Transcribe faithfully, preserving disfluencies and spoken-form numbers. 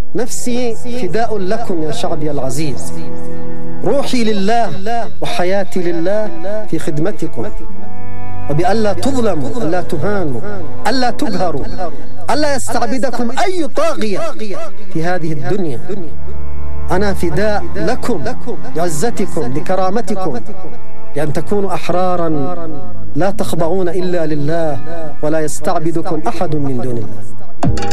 نفسي فداء لكم يا شعبي العزيز، روحي لله وحياتي لله في خدمتكم، وبألا تظلموا، ألا تهانوا، ألا تقهروا، ألا يستعبدكم أي طاغية في هذه الدنيا. أنا فداء لكم، لعزتكم، لكرامتكم، لأن تكونوا أحرارا لا تخضعون إلا لله ولا يستعبدكم أحد من دون الله.